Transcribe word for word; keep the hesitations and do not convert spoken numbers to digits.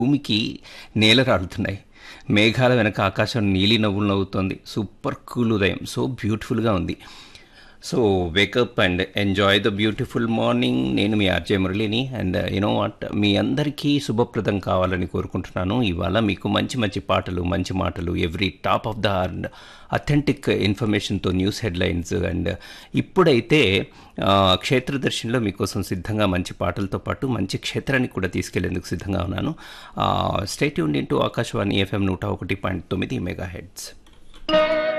భూమికి నేల రాలుతున్నాయి. మేఘాల వెనక ఆకాశం నీలి నవ్వులు నవ్వుతోంది. సూపర్ కూల్ ఉదయం. సో బ్యూటిఫుల్‌గా ఉంది. So wake up and enjoy the beautiful morning. నేను మీ ఆర్జే మురళిని. అండ్ యూనో వాట్, మీ అందరికీ శుభప్రదం కావాలని కోరుకుంటున్నాను. ఇవాళ మీకు మంచి మంచి పాటలు, మంచి మాటలు, every top of the and authentic ఇన్ఫర్మేషన్తో news headlines. And ఇప్పుడైతే ఆ, క్షేత్రదర్శినిలో మీకోసం సిద్ధంగా మంచి పాటలతో పాటు మంచి క్షేత్రానికి కూడా తీసుకెళ్లేందుకు సిద్ధంగా ఉన్నాను. స్టేట్ యూన్ ఇంటూ ఆకాశవాణి ఎఫ్ఎం నూట ఒకటి పాయింట్ తొమ్మిది మెగా హెడ్స్.